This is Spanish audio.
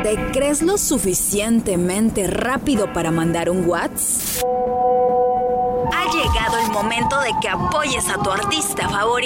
¿Te crees lo suficientemente rápido para mandar un WhatsApp? Ha llegado el momento de que apoyes a tu artista favorito.